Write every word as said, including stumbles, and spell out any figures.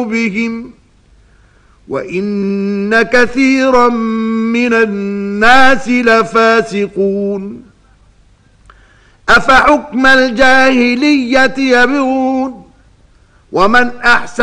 قلوبهم وإن كثيرا من الناس لفاسقون أفحكم الجاهلية يبغون ومن أحسن